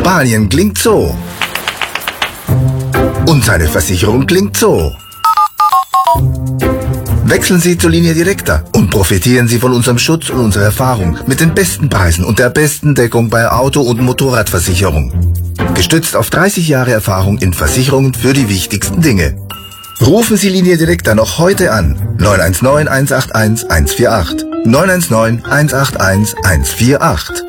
Spanien klingt so. Und seine Versicherung klingt so. Wechseln Sie zur Linie Directa und profitieren Sie von unserem Schutz und unserer Erfahrung mit den besten Preisen und der besten Deckung bei Auto- und Motorradversicherung. Gestützt auf 30 Jahre Erfahrung in Versicherungen für die wichtigsten Dinge. Rufen Sie Linie Directa noch heute an. 919 181 148. 919 181 148.